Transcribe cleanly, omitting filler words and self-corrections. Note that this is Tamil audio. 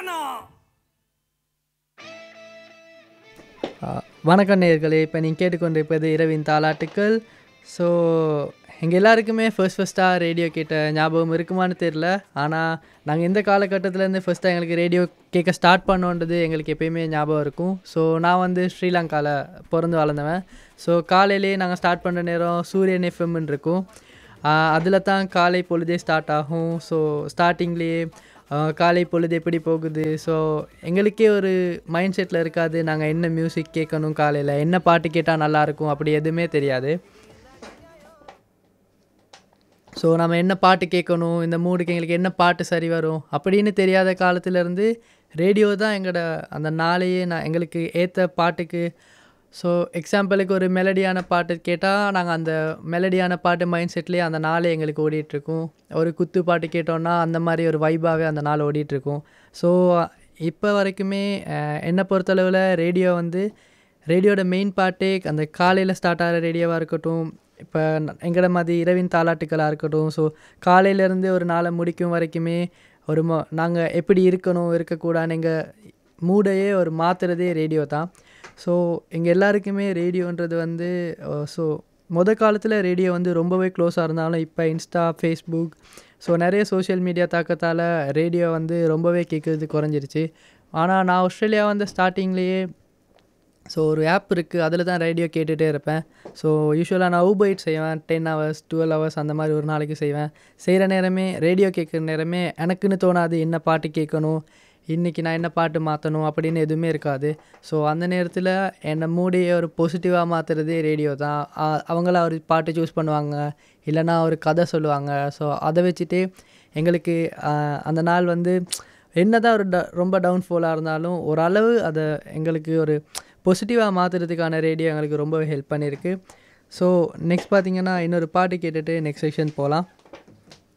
வணக்கம் நேயர்களே, இப்போ நீங்கள் கேட்டுக்கொண்டிருப்பது இரவின் தாலாட்டுக்கள். ஸோ எங்கள் எல்லாருக்குமே ஃபஸ்ட்டாக ரேடியோ கேட்ட ஞாபகம் இருக்குமான்னு தெரில. ஆனால் நாங்கள் எந்த காலகட்டத்திலேருந்து ஃபஸ்ட்டாக எங்களுக்கு ரேடியோ கேட்க ஸ்டார்ட் பண்ணோன்றது எங்களுக்கு எப்பயுமே ஞாபகம் இருக்கும். ஸோ நான் வந்து ஸ்ரீலங்காவில் பிறந்து வளர்ந்தவன். ஸோ காலையிலேயே நாங்கள் ஸ்டார்ட் பண்ணுற நேரம் சூரியன் எஃப்எம்னு இருக்கும். அதில் தான் காலை பொழுதே ஸ்டார்ட் ஆகும். ஸோ ஸ்டார்டிங்லேயே காலை பொழுது எப்படி போகுது, ஸோ எங்களுக்கே ஒரு மைண்ட் செட்டில் இருக்காது நாங்கள் என்ன மியூசிக் கேட்கணும், காலையில் என்ன பாட்டு கேட்டால் நல்லாயிருக்கும், அப்படி எதுவுமே தெரியாது. ஸோ நம்ம என்ன பாட்டு கேட்கணும், இந்த மூடுக்கு எங்களுக்கு என்ன பாட்டு சரி வரும் அப்படின்னு தெரியாத காலத்துலேருந்து ரேடியோ தான் எங்களோட அந்த நாளையே எங்களுக்கு ஏற்ற பாட்டுக்கு. ஸோ எக்ஸாம்பிளுக்கு ஒரு மெலடியான பாட்டு கேட்டால் நாங்கள் அந்த மெலடியான பாட்டு மைண்ட் செட்லேயே அந்த நாளே எங்களுக்கு ஓடிட்டுருக்கும். ஒரு குத்து பாட்டு கேட்டோன்னா அந்த மாதிரி ஒரு வைபாகவே அந்த நாள் ஓடிட்டுருக்கும். ஸோ இப்போ வரைக்குமே என்னை பொறுத்தளவில் ரேடியோ வந்து ரேடியோட மெயின் பாட்டே அந்த காலையில் ஸ்டார்ட் ஆகிற ரேடியோவாக இருக்கட்டும், இப்போ எங்களோட மாதிரி இரவின் தாலாட்டுக்களாக இருக்கட்டும். ஸோ காலையிலேருந்து ஒரு நாளை முடிக்கும் வரைக்குமே ஒரு நாங்கள் எப்படி இருக்கணும் இருக்கக்கூடாதுன்னு எங்கள் மூடையே ஒரு மாற்றுறதே ரேடியோ தான். ஸோ எங்கள் எல்லாருக்குமே ரேடியோன்றது வந்து காலத்தில் ரேடியோ வந்து ரொம்பவே க்ளோஸாக இருந்தாலும் இப்போ இன்ஸ்டா, ஃபேஸ்புக், ஸோ நிறைய சோஷியல் மீடியா தாக்கத்தால் ரேடியோ வந்து ரொம்பவே கேட்குறது குறைஞ்சிருச்சு. ஆனால் நான் ஆஸ்திரேலியா வந்து ஸ்டார்டிங்லேயே ஒரு ஆப் இருக்குது, அதில் தான் ரேடியோ கேட்டுகிட்டே இருப்பேன். ஸோ யூஸ்வலாக நான் ஊபர் செய்வேன், 10 hours 12 hours அந்த மாதிரி ஒரு நாளைக்கு செய்வேன். செய்கிற நேரமே ரேடியோ கேட்குற நேரமே எனக்குன்னு தோணாது என்ன பாட்டு கேட்கணும், இன்றைக்கி நான் என்ன பாட்டு மாற்றணும் அப்படின்னு எதுவுமே இருக்காது. ஸோ அந்த நேரத்தில் என்னை மூடியை ஒரு பாசிட்டிவாக மாற்றுறதே ரேடியோ தான். அவங்கள ஒரு பாட்டு சூஸ் பண்ணுவாங்க, இல்லைனா ஒரு கதை சொல்லுவாங்க. ஸோ அதை வச்சுட்டே எங்களுக்கு அந்த நாள் வந்து என்ன தான் ஒரு ரொம்ப டவுன்ஃபாலாக இருந்தாலும் ஓரளவு அதை எங்களுக்கு ஒரு பாசிட்டிவாக மாற்றுறதுக்கான ரேடியோ எங்களுக்கு ரொம்ப ஹெல்ப் பண்ணியிருக்கு. ஸோ நெக்ஸ்ட் பார்த்திங்கன்னா இன்னொரு பாட்டு கேட்டுட்டு நெக்ஸ்ட் செக்ஷன் போகலாம்.